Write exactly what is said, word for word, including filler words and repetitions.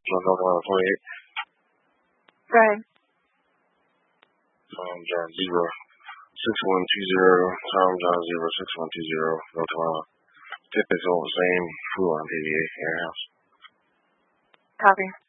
North Carolina twenty-eight. Go ahead. Tom John zero six one two zero. Tom John zero six one two zero. North Carolina. Typically all the same. Food on P D A in your house. Copy.